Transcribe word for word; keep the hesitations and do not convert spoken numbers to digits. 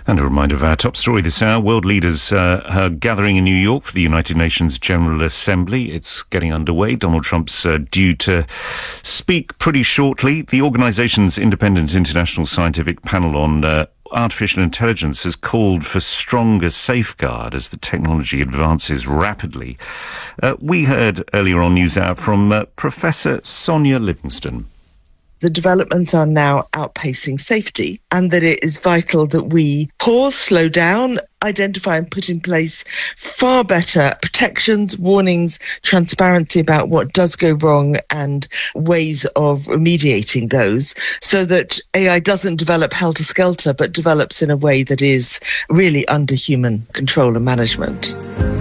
And a reminder of our top story this hour. World leaders uh, are gathering in New York for the United Nations General Assembly. It's getting underway. Donald Trump's uh, due to speak pretty shortly. The organisation's independent international scientific panel on uh, artificial intelligence has called for stronger safeguard as the technology advances rapidly. Uh, we heard earlier on News Hour from uh, Professor Sonia Livingston. The developments are now outpacing safety, and that it is vital that we pause, slow down, identify and put in place far better protections, warnings, transparency about what does go wrong and ways of remediating those, so that A I doesn't develop helter-skelter but develops in a way that is really under human control and management.